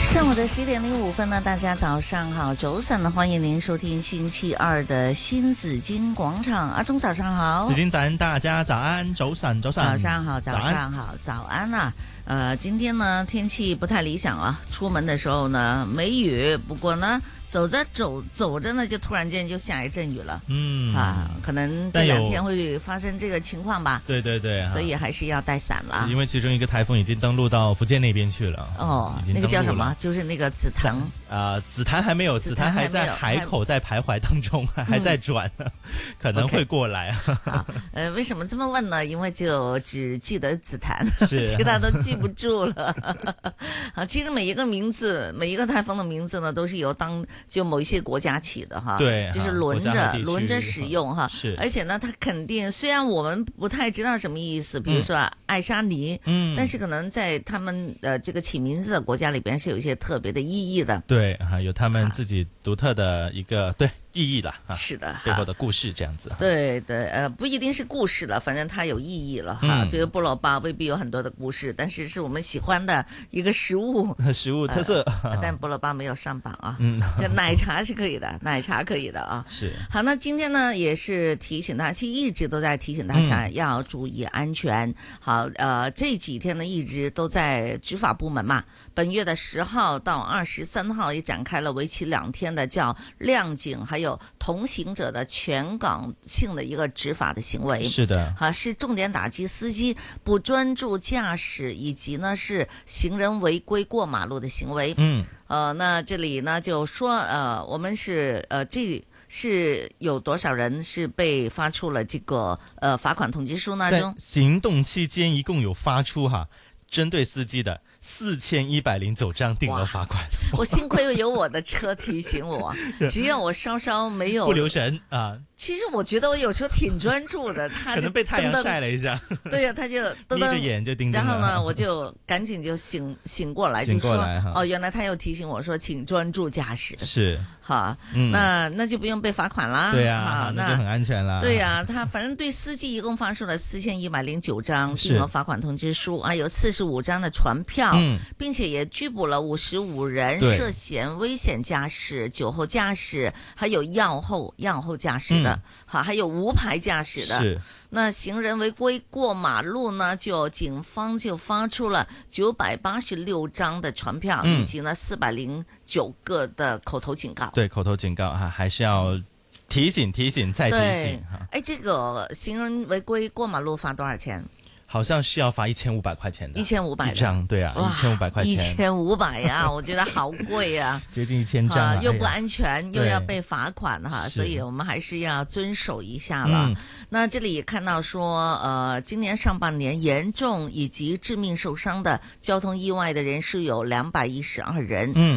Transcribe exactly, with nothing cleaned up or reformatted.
上午的十點零五分呢，大家早上好，早晨，歡迎您收聽星期二的新紫荊廣場。阿忠早上好， 紫荊早安，大家早安，早晨，早晨， 早上好，早上好，早安啊！呃，今天呢天氣不太理想啊，出門的時候呢沒雨，不過呢走着走走着呢就突然間就下一陣雨了，嗯啊，可能這兩天會發生這個情況吧。 對對對， 所以還是要帶傘了。 因為其中一個颱風已經登陸到福建那邊去了。 哦，那個叫什麼？就是那個紫檀啊，紫檀還沒有，紫檀還在海口在徘徊當中，還在轉呢，可能會過來。 好，呃，為什麼這麼問呢？因為就只記得紫檀， 是其他都記不住了。好，其實每一個名字，每一個颱風的名字呢，都是由當就某一些國家起的哈。 對， 就是輪着輪着使用哈。 是， 而且呢，它肯定雖然我們不太知道什麼意思，比如說愛沙尼，嗯，但是可能在他們呃這個起名字的國家裏邊是有一些特別的意義的。 對，哈，有他們自己獨特的一個對意義啦。 是的， 背後的故事這樣子。 對對，呃，不一定是故事了，反正它有意義了哈。比如菠蘿包未必有很多的故事，但是是我們喜歡的一個食物， 食物特色。 但菠蘿包沒有上榜啊。嗯，就奶茶是可以的，奶茶可以的啊。 是。 好，那今天呢也是提醒大家，其實一直都在提醒大家要注意安全。好，呃，這幾天呢一直都在執法部門嘛，本月的十號到二十三號也展開了為期兩天的叫亮警，還有同行者的全港性的一個執法的行為。 是的， 啊，是重點打擊司機不專注駕駛，以及呢是行人違規過馬路的行為。嗯，呃，那這裡呢就說，呃，我們是，呃，這是有多少人是被發出了這個，呃，罰款通知書呢？ 在行動期間一共有發出哈，針對司機的四千一百零九張定額罰款。 我幸虧有我的車提醒我，只要我稍稍沒有不留神啊。 其實我覺得我有時候挺專注的，他就可能被太陽曬了一下。 對呀、啊，他就瞪着眼就盯着。 然後呢，我就趕緊就醒醒過來，就說哦，原來他又提醒我說，請專注駕駛。是，好，嗯、那那就不用被罰款啦。 對呀、啊，那就很安全啦。 對呀、啊，他反正對司機一共發出了四千一百零九張定額罰款通知書啊，有四十五張的傳票，嗯、並且也拘捕了五十五人涉嫌危險駕駛、酒後駕駛，還有藥後藥後駕駛的。嗯好，還有無牌駕駛的。是，那行人違規過馬路呢，就警方就發出了九百八十六張的傳票，嗯、以及呢四百零九個的口頭警告。 對，口頭警告哈，還是要提醒提醒再提醒哈。 哎，這個行人違規過馬路罰多少錢？ 好像是要罰一千五百塊錢的， 一千五百張，對啊，一千五百塊錢， 一千五百啊，我覺得好貴啊， 接近一千張、啊啊，又不安全，哎、又要被罰款哈，所以我們還是要遵守一下了。嗯、那這裡也看到說，呃，今年上半年嚴重以及致命受傷的交通意外的人數有兩百一十二人，嗯。